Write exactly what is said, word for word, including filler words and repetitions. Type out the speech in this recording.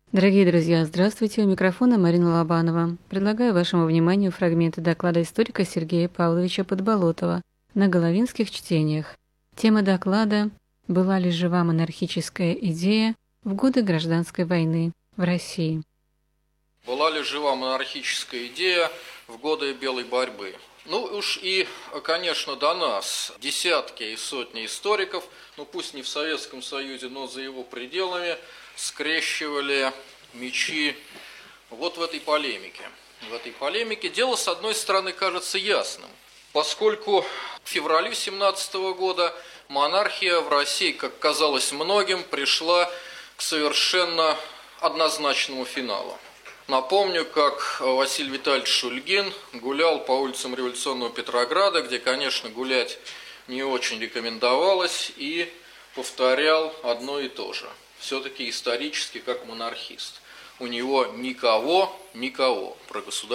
Дорогие друзья, здравствуйте! У микрофона Марина Лобанова. Предлагаю вашему вниманию фрагменты доклада историка Сергея Павловича Подболотова на Головинских чтениях. Тема доклада «Была ли жива монархическая идея в годы гражданской войны в России?» Была ли жива монархическая идея в годы белой борьбы? Ну уж и, конечно, до нас десятки и сотни историков, ну пусть не в Советском Союзе, но за его пределами, скрещивали мечи вот в этой полемике. В этой полемике дело, с одной стороны, кажется ясным, поскольку к февралю семнадцатого года монархия в России, как казалось многим, пришла к совершенно однозначному финалу. Напомню, как Василий Витальевич Шульгин гулял по улицам революционного Петрограда, где, конечно, гулять не очень рекомендовалось, и повторял одно и то же. Все-таки исторически как монархист. У него никого, никого про государство.